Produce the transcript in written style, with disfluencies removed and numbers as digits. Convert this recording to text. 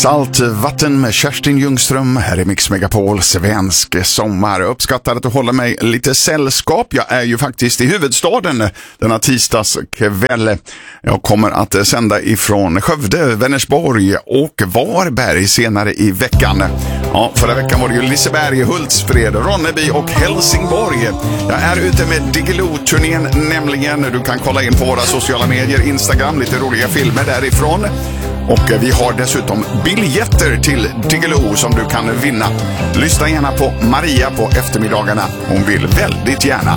Saltvatten med Kerstin Ljungström här i Mix Megapol, svensk sommar. Uppskattar att du håller mig lite sällskap. Jag är ju faktiskt i huvudstaden denna tisdagskväll. Jag kommer att sända ifrån Skövde, Vänersborg och Varberg senare i veckan. Ja, förra veckan var det ju Liseberg, Hultsfred, Ronneby och Helsingborg. Jag är ute med Diggiloo-turnén nämligen. Du kan kolla in på våra sociala medier, Instagram, lite roliga filmer därifrån. Och vi har dessutom biljetter till Diggiloo som du kan vinna. Lyssna gärna på Maria på eftermiddagarna. Hon vill väldigt gärna